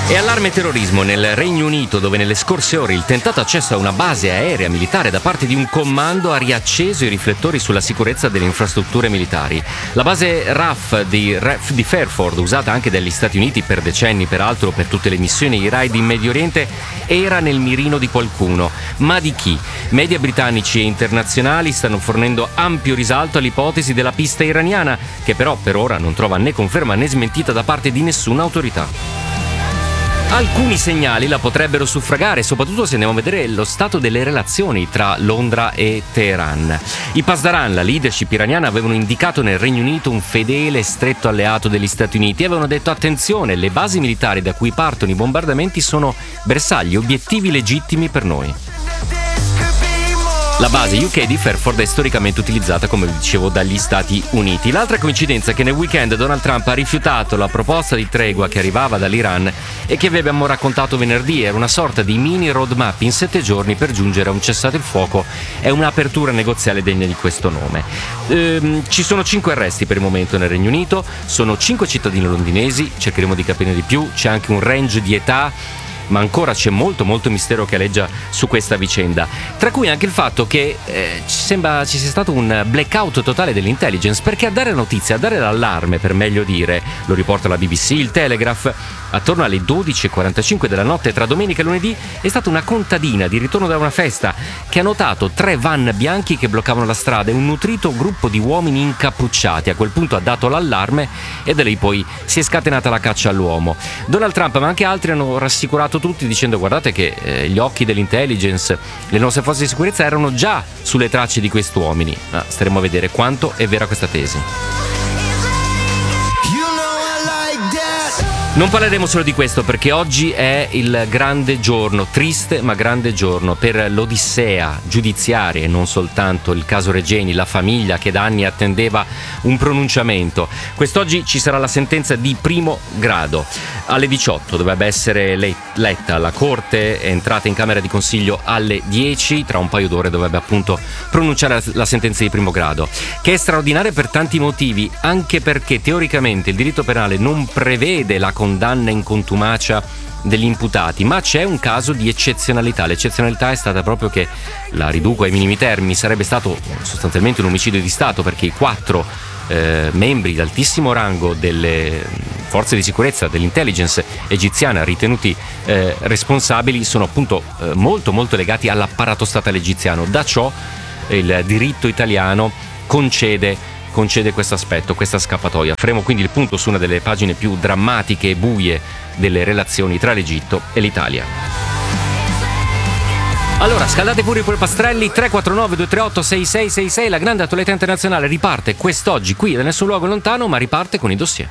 E allarme terrorismo nel Regno Unito, dove nelle scorse ore il tentato accesso a una base aerea militare da parte di un comando ha riacceso i riflettori sulla sicurezza delle infrastrutture militari. La base RAF di Fairford, usata anche dagli Stati Uniti per decenni peraltro per tutte le missioni e i raid in Medio Oriente, era nel mirino di qualcuno. Ma di chi? Media britannici e internazionali stanno fornendo ampio risalto all'ipotesi della pista iraniana, che però per ora non trova né conferma né smentita da parte di nessuna autorità. Alcuni segnali la potrebbero suffragare, soprattutto se andiamo a vedere lo stato delle relazioni tra Londra e Teheran. I Pasdaran, la leadership iraniana, avevano indicato nel Regno Unito un fedele e stretto alleato degli Stati Uniti e avevano detto: attenzione, le basi militari da cui partono i bombardamenti sono bersagli, obiettivi legittimi per noi. La base UK di Fairford è storicamente utilizzata, come vi dicevo, dagli Stati Uniti. L'altra coincidenza è che nel weekend Donald Trump ha rifiutato la proposta di tregua che arrivava dall'Iran e che vi abbiamo raccontato venerdì. Era una sorta di mini roadmap in 7 giorni per giungere a un cessate il fuoco e un'apertura negoziale degna di questo nome. Ci sono 5 arresti per il momento nel Regno Unito, sono 5 cittadini londinesi, cercheremo di capire di più, c'è anche un range di età, ma ancora c'è molto mistero che aleggia su questa vicenda, tra cui anche il fatto che sembra ci sia stato un blackout totale dell'intelligence, perché a dare notizia, a dare l'allarme per meglio dire, lo riporta la BBC, il Telegraph, attorno alle 12:45 della notte tra domenica e lunedì è stata una contadina di ritorno da una festa che ha notato 3 van bianchi che bloccavano la strada e un nutrito gruppo di uomini incappucciati. A quel punto ha dato l'allarme e da lì poi si è scatenata la caccia all'uomo. Donald Trump ma anche altri hanno rassicurato tutti dicendo: guardate che gli occhi dell'intelligence, le nostre forze di sicurezza erano già sulle tracce di questi uomini. Staremo a vedere quanto è vera questa tesi. Non parleremo solo di questo, perché oggi è il grande giorno, triste ma grande giorno, per l'odissea giudiziaria e non soltanto il caso Regeni, la famiglia che da anni attendeva un pronunciamento. Quest'oggi ci sarà la sentenza di primo grado. Alle 18 dovrebbe essere letta, la Corte è entrata in Camera di Consiglio alle 10, tra un paio d'ore dovrebbe appunto pronunciare la sentenza di primo grado, che è straordinaria per tanti motivi, anche perché teoricamente il diritto penale non prevede la condanna in contumacia degli imputati, ma c'è un caso di eccezionalità. L'eccezionalità è stata proprio che, la riduco ai minimi termini, sarebbe stato sostanzialmente un omicidio di Stato, perché i 4 membri d'altissimo rango delle forze di sicurezza dell'intelligence egiziana ritenuti responsabili sono appunto molto legati all'apparato statale egiziano. Da ciò il diritto italiano concede questo aspetto, questa scappatoia. Faremo quindi il punto su una delle pagine più drammatiche e buie delle relazioni tra l'Egitto e l'Italia. Allora, scaldate pure i polpastrelli. 349-238-6666. La grande attualità internazionale riparte quest'oggi qui da nessun luogo lontano, ma riparte con i dossier.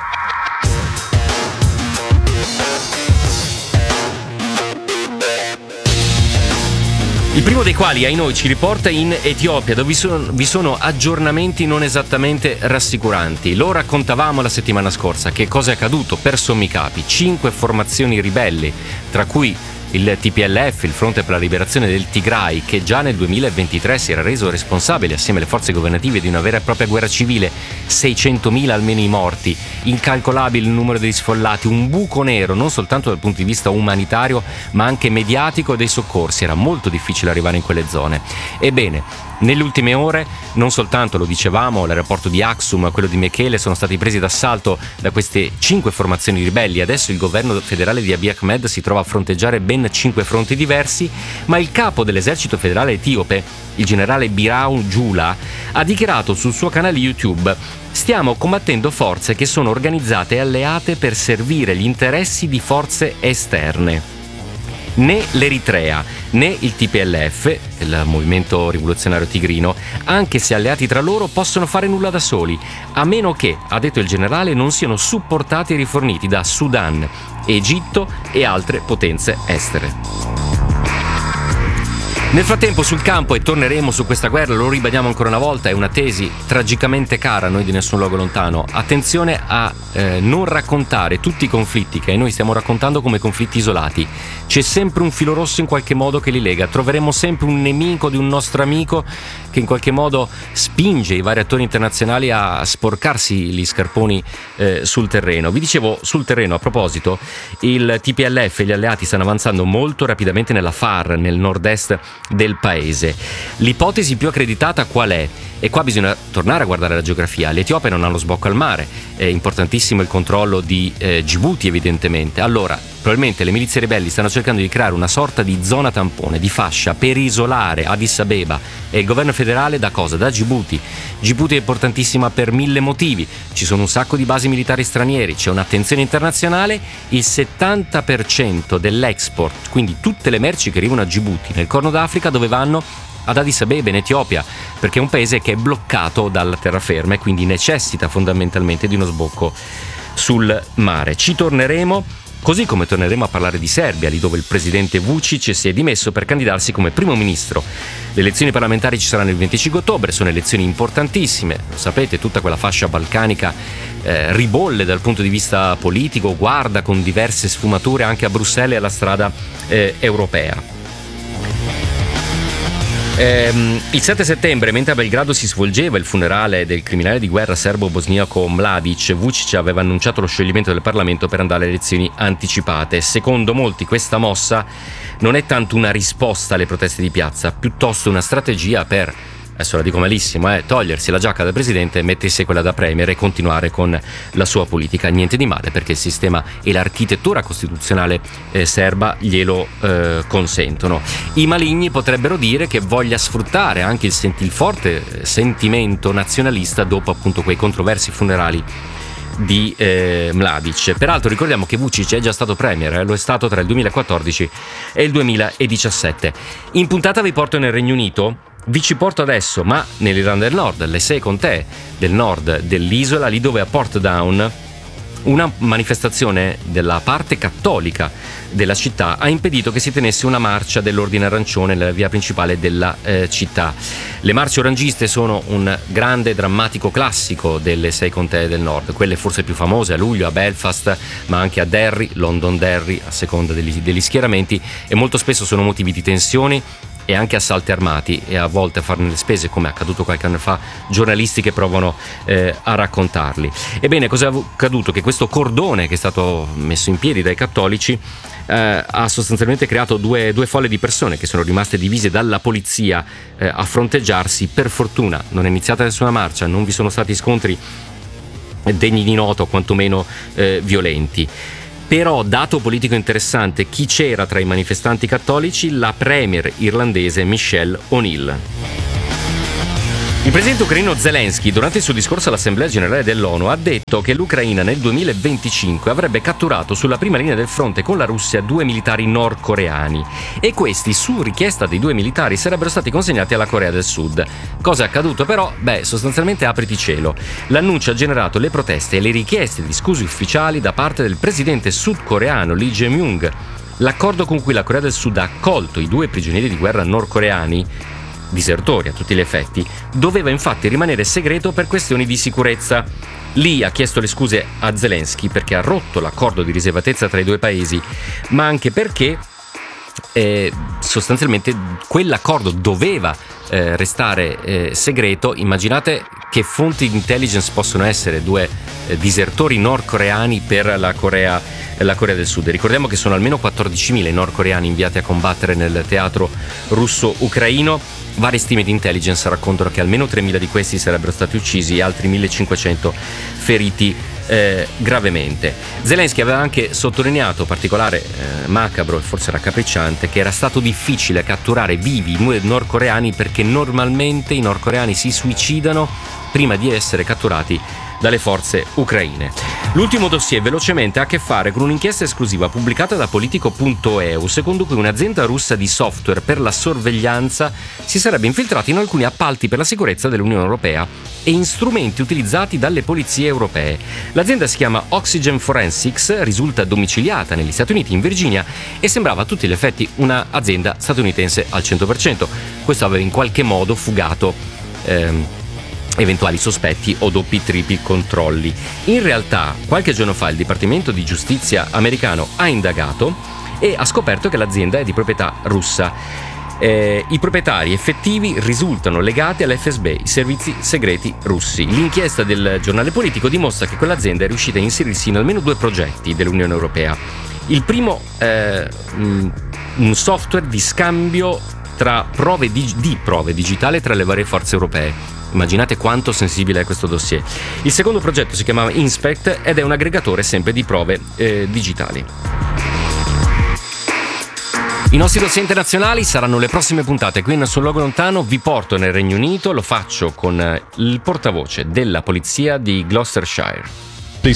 Il primo dei quali, ai noi, ci riporta in Etiopia, dove vi sono aggiornamenti non esattamente rassicuranti. Lo raccontavamo la settimana scorsa. Che cosa è accaduto? Per sommi capi, 5 formazioni ribelli, tra cui il TPLF, il Fronte per la Liberazione del Tigray, che già nel 2023 si era reso responsabile assieme alle forze governative di una vera e propria guerra civile, 600.000 almeno i morti, incalcolabile il numero degli sfollati, un buco nero non soltanto dal punto di vista umanitario ma anche mediatico dei soccorsi. Era molto difficile arrivare in quelle zone. Ebbene, nelle ultime ore, non soltanto, lo dicevamo, l'aeroporto di Aksum, quello di Mekele, sono stati presi d'assalto da queste 5 formazioni ribelli. Adesso il governo federale di Abiy Ahmed si trova a fronteggiare ben 5 fronti diversi, ma il capo dell'esercito federale etiope, il generale Birhanu Jula, ha dichiarato sul suo canale YouTube: stiamo combattendo forze che sono organizzate e alleate per servire gli interessi di forze esterne. Né l'Eritrea né il TPLF, il movimento rivoluzionario tigrino, anche se alleati tra loro, possono fare nulla da soli, a meno che, ha detto il generale, non siano supportati e riforniti da Sudan, Egitto e altre potenze estere. Nel frattempo sul campo, e torneremo su questa guerra, lo ribadiamo ancora una volta, è una tesi tragicamente cara a noi di Nessun Luogo Lontano. Attenzione a non raccontare tutti i conflitti che noi stiamo raccontando come conflitti isolati. C'è sempre un filo rosso in qualche modo che li lega, troveremo sempre un nemico di un nostro amico che in qualche modo spinge i vari attori internazionali a sporcarsi gli scarponi sul terreno. Vi dicevo, sul terreno, a proposito, il TPLF e gli alleati stanno avanzando molto rapidamente nella FAR, nel nord-est del paese. L'ipotesi più accreditata qual è? E qua bisogna tornare a guardare la geografia. L'Etiopia non ha lo sbocco al mare, è importantissimo il controllo di Djibouti, evidentemente. Allora, probabilmente le milizie ribelli stanno cercando di creare una sorta di zona tampone, di fascia, per isolare Addis Abeba e il governo federale da cosa? Da Djibouti. Djibouti è importantissima per 1000 motivi. Ci sono un sacco di basi militari stranieri, c'è un'attenzione internazionale. Il 70% dell'export, quindi tutte le merci che arrivano a Djibouti, nel Corno d'Africa, dove vanno? Ad Addis Abeba, in Etiopia, perché è un paese che è bloccato dalla terraferma e quindi necessita fondamentalmente di uno sbocco sul mare. Ci torneremo, così come torneremo a parlare di Serbia, lì dove il presidente Vučić si è dimesso per candidarsi come primo ministro. Le elezioni parlamentari ci saranno il 25 ottobre, sono elezioni importantissime, lo sapete, tutta quella fascia balcanica ribolle dal punto di vista politico, guarda con diverse sfumature anche a Bruxelles e alla strada europea. Il 7 settembre, mentre a Belgrado si svolgeva il funerale del criminale di guerra serbo-bosniaco Mladic, Vučić aveva annunciato lo scioglimento del Parlamento per andare alle elezioni anticipate. Secondo molti questa mossa non è tanto una risposta alle proteste di piazza, piuttosto una strategia per, adesso la dico malissimo, togliersi la giacca da presidente, mettersi quella da premier e continuare con la sua politica. Niente di male, perché il sistema e l'architettura costituzionale serba glielo consentono. I maligni potrebbero dire che voglia sfruttare anche il forte sentimento nazionalista dopo appunto quei controversi funerali di Mladic. Peraltro ricordiamo che Vučić è già stato premier, lo è stato tra il 2014 e il 2017. In puntata vi porto nel Regno Unito. Vi ci porto adesso, ma nell'Irlanda del Nord, le 6 contee del nord dell'isola, lì dove a Portdown una manifestazione della parte cattolica della città ha impedito che si tenesse una marcia dell'Ordine Arancione nella via principale della città. Le marce orangiste sono un grande e drammatico classico delle 6 contee del nord, quelle forse più famose a luglio a Belfast, ma anche a Derry, Londonderry, a seconda degli schieramenti, e molto spesso sono motivi di tensioni e anche assalti armati, e a volte a farne le spese, come è accaduto qualche anno fa, giornalisti che provano a raccontarli. Ebbene, cosa è accaduto? Che questo cordone che è stato messo in piedi dai cattolici ha sostanzialmente creato due folle di persone che sono rimaste divise dalla polizia a fronteggiarsi. Per fortuna non è iniziata nessuna marcia, non vi sono stati scontri degni di nota o quantomeno violenti. Però, dato politico interessante, chi c'era tra i manifestanti cattolici? La premier irlandese Michelle O'Neill. Il presidente ucraino Zelensky, durante il suo discorso all'Assemblea Generale dell'ONU, ha detto che l'Ucraina nel 2025 avrebbe catturato sulla prima linea del fronte con la Russia 2 militari nordcoreani, e questi, su richiesta dei 2 militari, sarebbero stati consegnati alla Corea del Sud. Cosa è accaduto però? Sostanzialmente apriti cielo. L'annuncio ha generato le proteste e le richieste di scuse ufficiali da parte del presidente sudcoreano Lee Jae-myung. L'accordo con cui la Corea del Sud ha accolto i 2 prigionieri di guerra nordcoreani, disertori a tutti gli effetti, doveva infatti rimanere segreto per questioni di sicurezza. Lee ha chiesto le scuse a Zelensky perché ha rotto l'accordo di riservatezza tra i 2 paesi, ma anche perché sostanzialmente quell'accordo doveva restare segreto. Immaginate che fonti di intelligence possono essere 2 disertori nordcoreani per la Corea del Sud. Ricordiamo che sono almeno 14.000 i nordcoreani inviati a combattere nel teatro russo-ucraino. Varie stime di intelligence raccontano che almeno 3.000 di questi sarebbero stati uccisi e altri 1.500 feriti gravemente. Zelensky aveva anche sottolineato, particolare macabro e forse raccapricciante, che era stato difficile catturare vivi i 2 nordcoreani perché normalmente i nordcoreani si suicidano prima di essere catturati dalle forze ucraine. L'ultimo dossier velocemente ha a che fare con un'inchiesta esclusiva pubblicata da Politico.eu, secondo cui un'azienda russa di software per la sorveglianza si sarebbe infiltrata in alcuni appalti per la sicurezza dell'Unione Europea e in strumenti utilizzati dalle polizie europee. L'azienda si chiama Oxygen Forensics, risulta domiciliata negli Stati Uniti, in Virginia, e sembrava a tutti gli effetti un'azienda statunitense al 100%. Questo aveva in qualche modo fugato eventuali sospetti o doppi tripli controlli. In realtà, qualche giorno fa il Dipartimento di Giustizia americano ha indagato e ha scoperto che l'azienda è di proprietà russa. I proprietari effettivi risultano legati all'FSB, i servizi segreti russi. L'inchiesta del giornale Politico dimostra che quell'azienda è riuscita a inserirsi in almeno 2 progetti dell'Unione Europea. Il primo è un software di scambio tra prove digitali tra le varie forze europee. Immaginate quanto sensibile è questo dossier. Il secondo progetto si chiamava Inspect ed è un aggregatore sempre di prove digitali. I nostri dossier internazionali saranno le prossime puntate. Qui in Sul Luogo Lontano vi porto nel Regno Unito, lo faccio con il portavoce della polizia di Gloucestershire.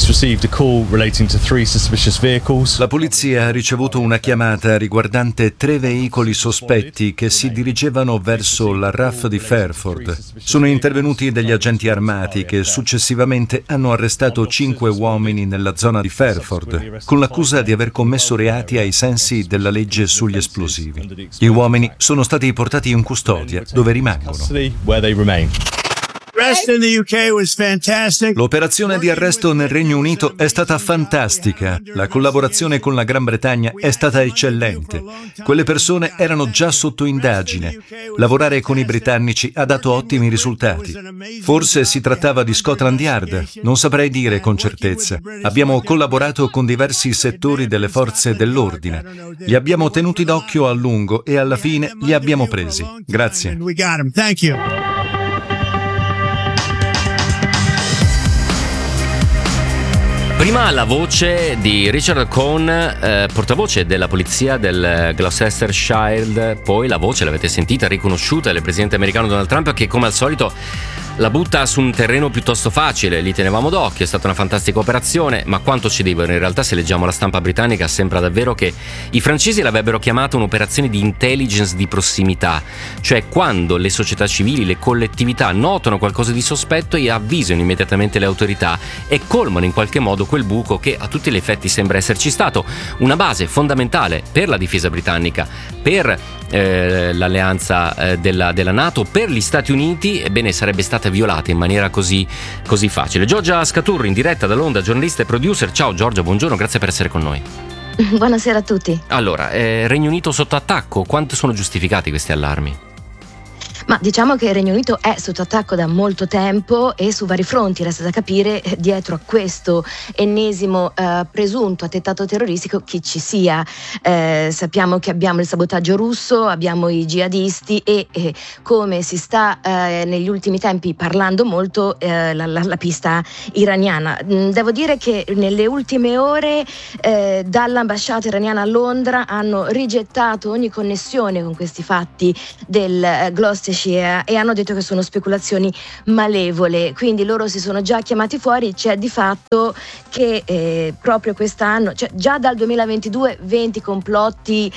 La polizia ha ricevuto una chiamata riguardante 3 veicoli sospetti che si dirigevano verso la RAF di Fairford. Sono intervenuti degli agenti armati che successivamente hanno arrestato 5 uomini nella zona di Fairford con l'accusa di aver commesso reati ai sensi della legge sugli esplosivi. Gli uomini sono stati portati in custodia, dove rimangono. L'operazione di arresto nel Regno Unito è stata fantastica. La collaborazione con la Gran Bretagna è stata eccellente. Quelle persone erano già sotto indagine. Lavorare con i britannici ha dato ottimi risultati. Forse si trattava di Scotland Yard, non saprei dire con certezza. Abbiamo collaborato con diversi settori delle forze dell'ordine. Li abbiamo tenuti d'occhio a lungo e alla fine li abbiamo presi. Grazie. Prima la voce di Richard Cohn, portavoce della polizia del Gloucestershire, poi la voce, l'avete sentita, riconosciuta del presidente americano Donald Trump, che come al solito la butta su un terreno piuttosto facile. Li tenevamo d'occhio, è stata una fantastica operazione, ma quanto ci dicono? In realtà, se leggiamo la stampa britannica, sembra davvero che i francesi l'avrebbero chiamata un'operazione di intelligence di prossimità, cioè quando le società civili, le collettività notano qualcosa di sospetto e avvisano immediatamente le autorità e colmano in qualche modo quel buco che a tutti gli effetti sembra esserci stato. Una base fondamentale per la difesa britannica, per l'alleanza della NATO, per gli Stati Uniti, ebbene sarebbe stata violata in maniera così facile. Giorgia Scaturro in diretta da Londra, giornalista e producer. Ciao Giorgia, buongiorno, grazie per essere con noi. Buonasera a tutti. Allora, Regno Unito sotto attacco, quanto sono giustificati questi allarmi? Ma diciamo che il Regno Unito è sotto attacco da molto tempo e su vari fronti. Resta da capire dietro a questo ennesimo presunto attentato terroristico chi ci sia. Sappiamo che abbiamo il sabotaggio russo, abbiamo i jihadisti e come si sta negli ultimi tempi parlando molto la pista iraniana. Devo dire che nelle ultime ore dall'ambasciata iraniana a Londra hanno rigettato ogni connessione con questi fatti del Gloucestershire e hanno detto che sono speculazioni malevole, quindi loro si sono già chiamati fuori. C'è di fatto che proprio quest'anno, cioè già dal 2022, 20 complotti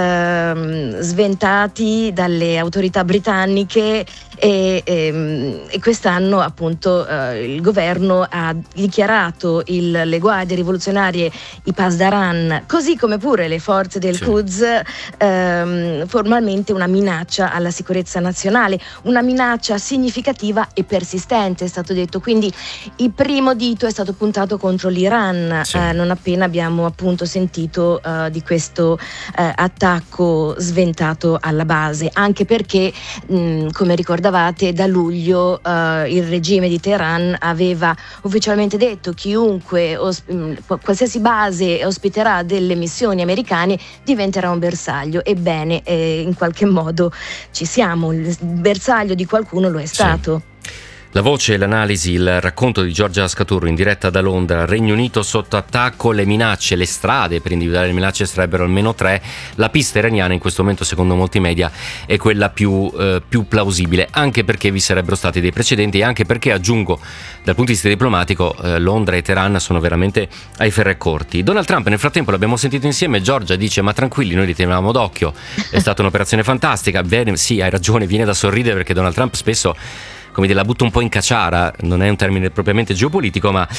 sventati dalle autorità britanniche e quest'anno appunto il governo ha dichiarato le guardie rivoluzionarie, i Pasdaran, così come pure le forze del Quds, formalmente una minaccia alla sicurezza nazionale, una minaccia significativa e persistente, è stato detto. Quindi il primo dito è stato puntato contro l'Iran, non appena abbiamo appunto sentito di questo attacco sventato alla base, anche perché come ricordavate da luglio il regime di Teheran aveva ufficialmente detto chiunque qualsiasi base ospiterà delle missioni americane diventerà un bersaglio. Ebbene, in qualche modo ci siamo, il bersaglio di qualcuno lo è stato. La voce, l'analisi, il racconto di Giorgia Scaturro in diretta da Londra. Regno Unito sotto attacco, le minacce, le strade per individuare le minacce sarebbero almeno 3. La pista iraniana in questo momento, secondo molti media, è quella più plausibile, anche perché vi sarebbero stati dei precedenti e anche perché, aggiungo, dal punto di vista diplomatico, Londra e Teheran sono veramente ai ferri corti. Donald Trump nel frattempo l'abbiamo sentito insieme, Giorgia dice ma tranquilli, noi li tenevamo d'occhio, è stata un'operazione fantastica. Sì, hai ragione, viene da sorridere perché Donald Trump spesso, come dire, la butta un po' in caciara, non è un termine propriamente geopolitico, ma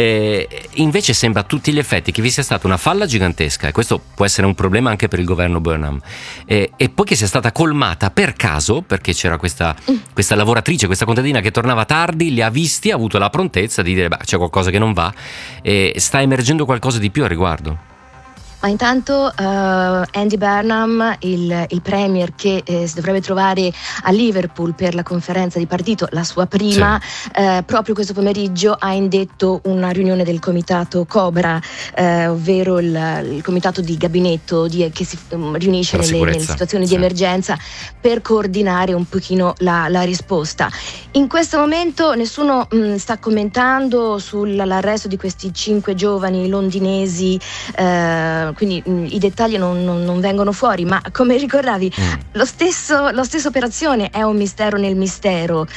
invece sembra a tutti gli effetti che vi sia stata una falla gigantesca, e questo può essere un problema anche per il governo Burnham, e poi che sia stata colmata per caso, perché c'era questa lavoratrice, questa contadina che tornava tardi, li ha visti, ha avuto la prontezza di dire c'è qualcosa che non va, e sta emergendo qualcosa di più al riguardo. Ma intanto Andy Burnham, il premier che si dovrebbe trovare a Liverpool per la conferenza di partito, la sua prima, proprio questo pomeriggio ha indetto una riunione del comitato Cobra, ovvero il comitato di gabinetto che si riunisce nelle situazioni di emergenza per coordinare un pochino la risposta. In questo momento nessuno sta commentando sull'arresto di questi 5 giovani londinesi, quindi i dettagli non vengono fuori, ma come ricordavi lo stesso operazione è un mistero nel mistero.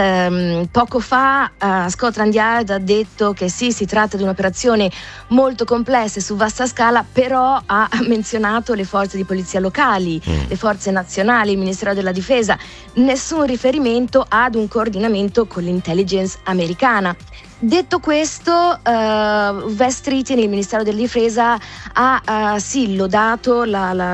Poco fa Scotland Yard ha detto che sì, si tratta di un'operazione molto complessa e su vasta scala, però ha menzionato le forze di polizia locali, le forze nazionali, il Ministero della Difesa, nessun riferimento ad un coordinamento con l'intelligence americana. Detto questo, Wes Streeting, il Ministero della Difesa, ha sì lodato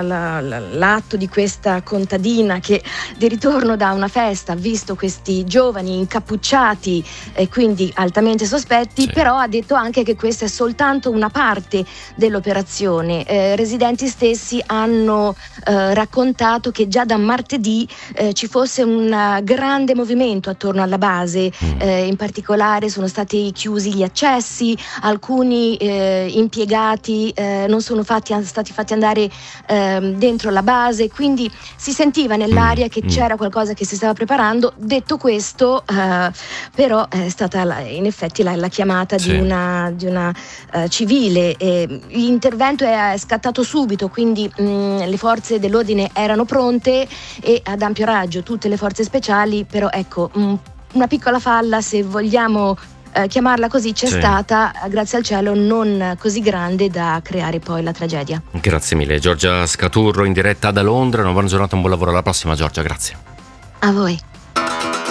l'atto di questa contadina che di ritorno da una festa ha visto questi giovani incappucciati e quindi altamente sospetti, però ha detto anche che questa è soltanto una parte dell'operazione. Residenti stessi hanno raccontato che già da martedì ci fosse un grande movimento attorno alla base, in particolare sono stati chiusi gli accessi, alcuni impiegati non sono stati fatti andare dentro la base, quindi si sentiva nell'aria che c'era qualcosa che si stava preparando. Detto questo, però è stata in effetti la chiamata di una civile, l'intervento è scattato subito, quindi le forze dell'ordine erano pronte e ad ampio raggio tutte le forze speciali, però ecco una piccola falla, se vogliamo chiamarla così, c'è stata, grazie al cielo, non così grande da creare poi la tragedia. Grazie mille Giorgia Scaturro in diretta da Londra, una buona giornata, un buon lavoro, alla prossima Giorgia, grazie. A voi.